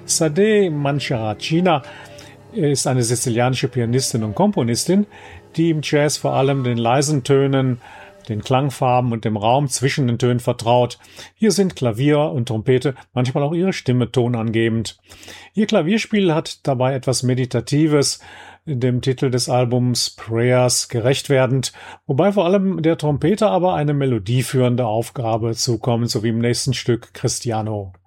Sade Mancharacina ist eine sizilianische Pianistin und Komponistin, die im Jazz vor allem den leisen Tönen, den Klangfarben und dem Raum zwischen den Tönen vertraut. Hier sind Klavier und Trompete, manchmal auch ihre Stimme tonangebend. Ihr Klavierspiel hat dabei etwas Meditatives, dem Titel des Albums Prayers gerecht werdend, wobei vor allem der Trompeter aber eine melodieführende Aufgabe zukommt, so wie im nächsten Stück Cristiano.